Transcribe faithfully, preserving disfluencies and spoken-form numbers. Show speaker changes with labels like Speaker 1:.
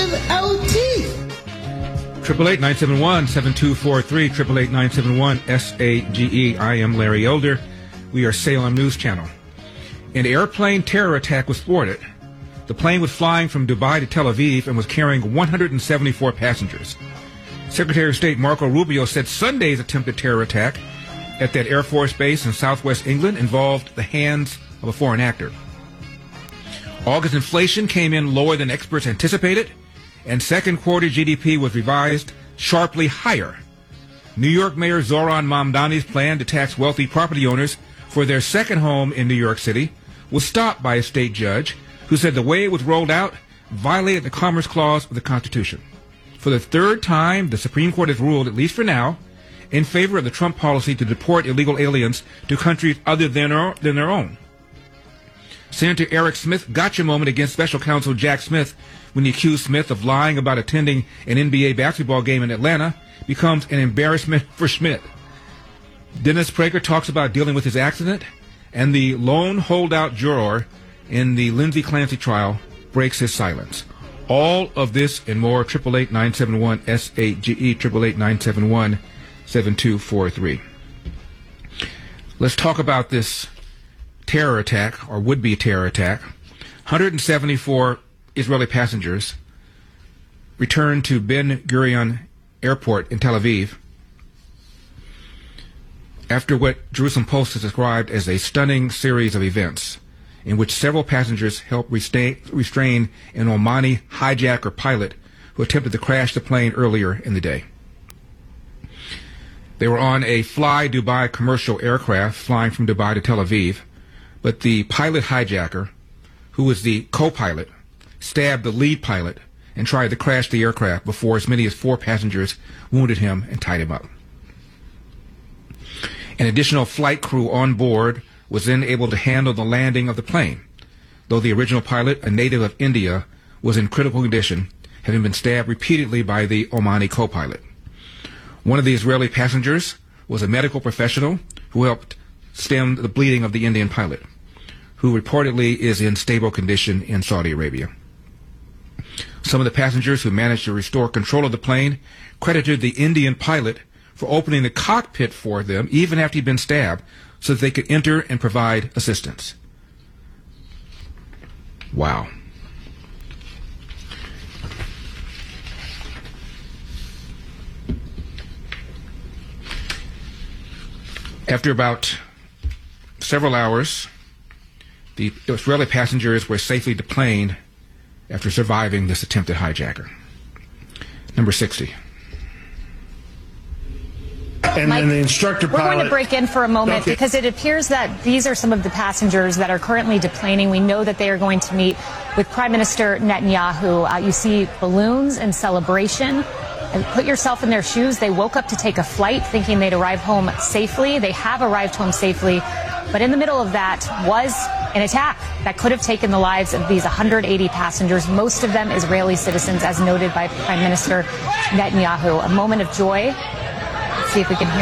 Speaker 1: without teeth.
Speaker 2: Triple eight nine seven one seven two four three. Triple eight nine seven one S A G E. I am Larry Elder. We are Salem News Channel. An airplane terror attack was thwarted. The plane was flying from Dubai to Tel Aviv and was carrying one hundred seventy-four passengers. Secretary of State Marco Rubio said Sunday's attempted terror attack at that Air Force base in southwest England involved the hands of a foreign actor. August inflation came in lower than experts anticipated, and second quarter G D P was revised sharply higher. New York Mayor Zohran Mamdani's plan to tax wealthy property owners for their second home in New York City was stopped by a state judge who said the way it was rolled out violated the Commerce Clause of the Constitution. For the third time, the Supreme Court has ruled, at least for now, in favor of the Trump policy to deport illegal aliens to countries other than their, than their own. Senator Eric Smith gotcha moment against special counsel Jack Smith when he accused Smith of lying about attending an N B A basketball game in Atlanta becomes an embarrassment for Smith. Dennis Prager talks about dealing with his accident, and the lone holdout juror in the Lindsey Clancy trial breaks his silence. All of this and more, eight eight eight nine seven one S A G E, eight eight eight nine seven one seven two four three. Let's talk about this terror attack, or would-be terror attack. one hundred seventy-four Israeli passengers returned to Ben Gurion Airport in Tel Aviv after what Jerusalem Post has described as a stunning series of events in which several passengers helped restrain, restrain an Omani hijacker pilot who attempted to crash the plane earlier in the day. They were on a Fly Dubai commercial aircraft flying from Dubai to Tel Aviv, but the pilot hijacker, who was the co-pilot, stabbed the lead pilot and tried to crash the aircraft before as many as four passengers wounded him and tied him up. An additional flight crew on board was then able to handle the landing of the plane, though the original pilot, a native of India, was in critical condition, having been stabbed repeatedly by the Omani co-pilot. One of the Israeli passengers was a medical professional who helped stem the bleeding of the Indian pilot, who reportedly is in stable condition in Saudi Arabia. Some of the passengers who managed to restore control of the plane credited the Indian pilot for opening the cockpit for them even after he'd been stabbed so that they could enter and provide assistance. Wow. After about several hours, the Israeli passengers were safely deplaned after surviving this attempted hijacker. Number sixty.
Speaker 3: And
Speaker 4: Mike,
Speaker 3: then the instructor
Speaker 4: we're
Speaker 3: pilot.
Speaker 4: going to break in for a moment
Speaker 3: Okay.
Speaker 4: because it appears that these are some of the passengers that are currently deplaning. We know that they are going to meet with Prime Minister Netanyahu. Uh, you see balloons and celebration. And put yourself in their shoes. They woke up to take a flight thinking they'd arrive home safely. They have arrived home safely. But in the middle of that was an attack that could have taken the lives of these one hundred eighty passengers, most of them Israeli citizens, as noted by Prime Minister Netanyahu. A moment of joy. Let's see if we can hear.